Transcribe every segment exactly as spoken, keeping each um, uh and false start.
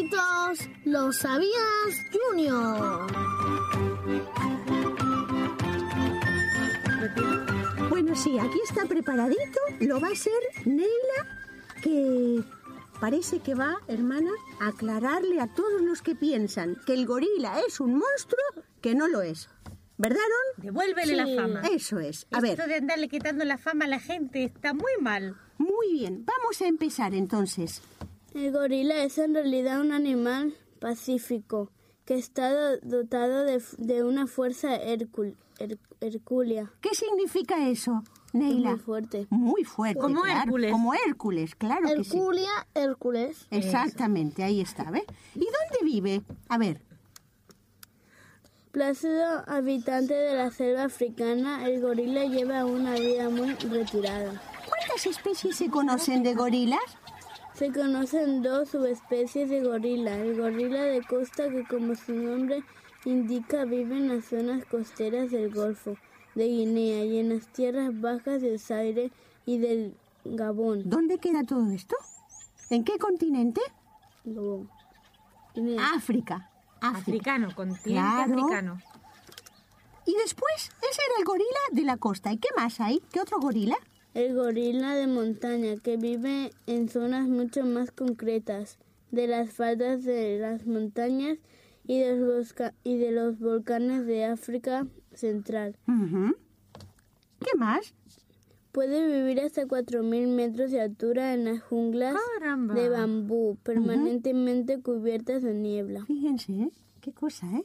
amiguitos, ¿lo sabías, Junior? Bueno, sí, aquí está preparadito. Lo va a hacer Neila, que parece que va, hermana, a aclararle a todos los que piensan que el gorila es un monstruo, que no lo es. ¿Verdad, Ron? Devuélvele sí. la fama. Eso es. A Esto ver. Esto de andarle quitando la fama a la gente está muy mal. Muy bien. Vamos a empezar entonces. El gorila es en realidad un animal pacífico que está dotado de, de una fuerza hercul, her, hercúlea. ¿Qué significa eso, Neila? Muy fuerte. Muy fuerte, Como claro. Hércules. Como Hércules, claro que sí. Herculia, Hércules. Exactamente, ahí está, ¿ves? ¿Y dónde vive? A ver. Plácido habitante de la selva africana, el gorila lleva una vida muy retirada. ¿Cuántas especies se conocen de gorilas? Se conocen dos subespecies de gorila. El gorila de costa, que como su nombre indica vive en las zonas costeras del Golfo de Guinea y en las tierras bajas del Zaire y del Gabón. ¿Dónde queda todo esto? ¿En qué continente? Gabón. Guinea. África. África. Africano, continente claro. africano. Y después, ese era el gorila de la costa. ¿Y qué más hay? ¿Qué otro gorila? El gorila de montaña, que vive en zonas mucho más concretas de las faldas de las montañas y de los, y de los volcanes de África Central. Uh-huh. ¿Qué más? Puede vivir hasta cuatro mil metros de altura en las junglas ¡Caramba! de bambú, permanentemente uh-huh. cubiertas de niebla. Fíjense, ¿eh? Qué cosa, ¿eh?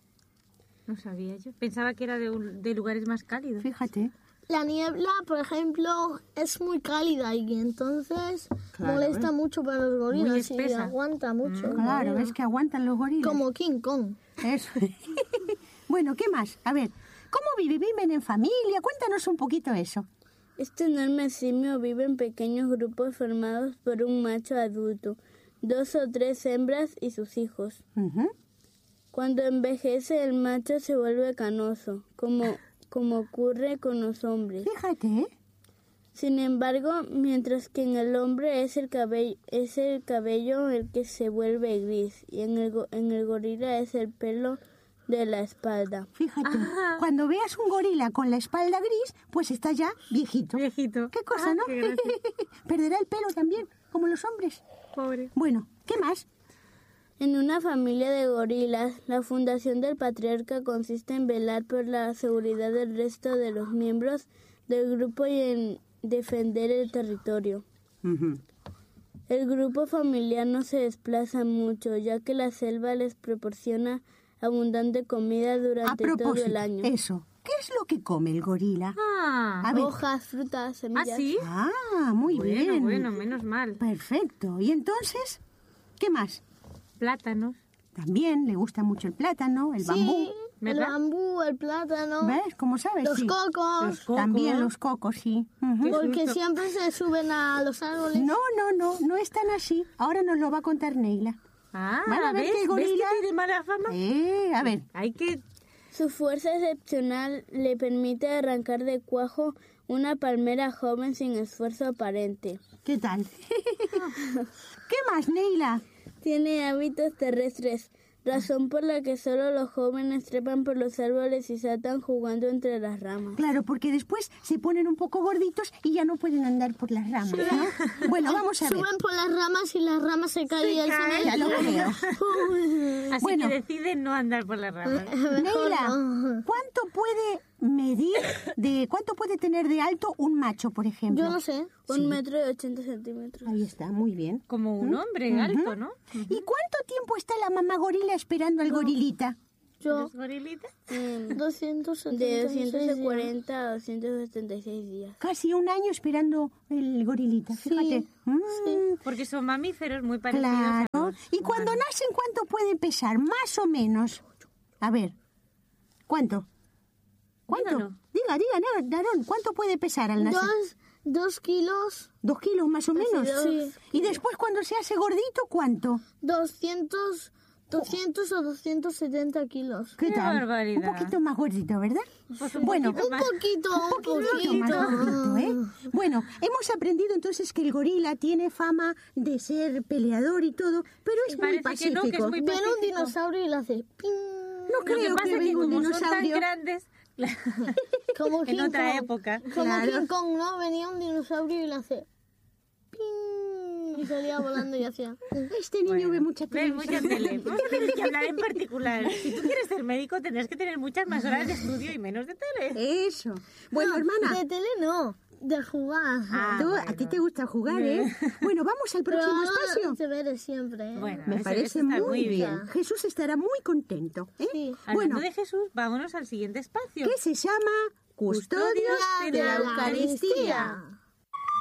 No sabía yo. Pensaba que era de, de lugares más cálidos. Fíjate. La niebla, por ejemplo, es muy cálida y entonces claro, molesta ¿eh? mucho para los gorilas y aguanta mucho. Mm, claro, es que aguantan los gorilas. Como King Kong. Eso. Bueno, ¿qué más? A ver, ¿cómo viven? ¿Viven en familia? Cuéntanos un poquito eso. Este enorme simio vive en pequeños grupos formados por un macho adulto, dos o tres hembras y sus hijos. Uh-huh. Cuando envejece, el macho se vuelve canoso, como... como ocurre con los hombres. Fíjate, ¿eh? Sin embargo, mientras que en el hombre es el cabello, es el cabello el que se vuelve gris y en el, en el gorila es el pelo de la espalda. Fíjate, Ajá. cuando veas un gorila con la espalda gris, pues está ya viejito. Viejito. Qué cosa, ah, ¿no? Qué Perderá el pelo también, como los hombres. Pobre. Bueno, ¿qué más? En una familia de gorilas, la fundación del patriarca consiste en velar por la seguridad del resto de los miembros del grupo y en defender el territorio. Uh-huh. El grupo familiar no se desplaza mucho, ya que la selva les proporciona abundante comida durante todo el año. Eso. ¿Qué es lo que come el gorila? Ah, A ver. Hojas, frutas, semillas. ¿Ah, sí? Ah, muy bueno, bien. Bueno, menos mal. Perfecto. ¿Y entonces? ¿Qué más? Plátanos. También le gusta mucho el plátano, el sí, bambú. ¿verdad? El bambú, el plátano. ¿Ves? ¿Cómo sabes? Los, sí. cocos. los cocos. También los cocos, sí. Uh-huh. Porque siempre se suben a los árboles. No, no, no, no es tan así. Ahora nos lo va a contar Neila. Ah, ¿Van a ver ¿ves? que el gorila... ¿Ves que tiene mala fama? Eh, a ver. Hay que... Su fuerza excepcional le permite arrancar de cuajo una palmera joven sin esfuerzo aparente. ¿Qué tal? ¿Qué más, Neila? Tiene hábitos terrestres, razón por la que solo los jóvenes trepan por los árboles y saltan jugando entre las ramas. Claro, porque después se ponen un poco gorditos y ya no pueden andar por las ramas, ¿no? Bueno, vamos a ver. Suben por las ramas y las ramas se caen y al final... Ya lo creo. Así bueno, que deciden no andar por las ramas. Neila, ¿cuánto puede medir, de cuánto puede tener de alto un macho, por ejemplo? Yo no sé. Un sí. metro de ochenta centímetros. Ahí está, muy bien. Como un hombre uh-huh. alto, ¿no? Uh-huh. ¿Y cuánto tiempo está la mamá gorila esperando al Yo. gorilita? Yo. ¿Los gorilitas? Mm, doscientos de doscientos cuarenta a doscientos setenta y seis días. Casi un año esperando el gorilita, fíjate. Sí, mm. sí. Porque son mamíferos muy parecidos. Claro. A los ¿Y cuando humanos. nacen cuánto pueden pesar? Más o menos. A ver, ¿cuánto? ¿Cuánto? Dígalo. Diga, diga, Narón, ¿cuánto puede pesar al nacer? Dos, dos kilos. ¿Dos kilos más o menos? Sí. ¿Y después cuando se hace gordito, cuánto? Doscientos doscientos o doscientos setenta kilos. ¿Qué Qué tal? barbaridad. Un poquito más gordito, ¿verdad? Pues un bueno, poquito Un más. poquito, un poquito más gordito, ¿eh? Bueno, hemos aprendido entonces que el gorila tiene fama de ser peleador y todo, pero es muy Parece que no, pacífico. que es muy Viene un pacífico. dinosaurio y le hace ping. No Lo que creo pasa que es que venga un como son tan dinosaurio. grandes, Como en King otra Kong. época. Como Claro. King Kong, ¿no? Venía un dinosaurio y le hace ping. Y salía volando y hacía. Este niño ve mucha Ves televisión. mucha tele. Vamos a tener que hablar en particular. Si tú quieres ser médico, tendrás que tener muchas más horas de estudio y menos de tele. Eso. Bueno, No, hermana, De tele no, de jugar. Ah, tú- a bueno. ti te gusta jugar, ¿eh? Bueno, vamos al Pero próximo ahora espacio. se ve de siempre. ¿eh? Bueno, Me eso- parece eso está muy bien. bien. Jesús estará muy contento. ¿eh? Sí. Hablando Bueno, de Jesús, vámonos al siguiente espacio. que se llama Custodios de la Custodia Eucaristía.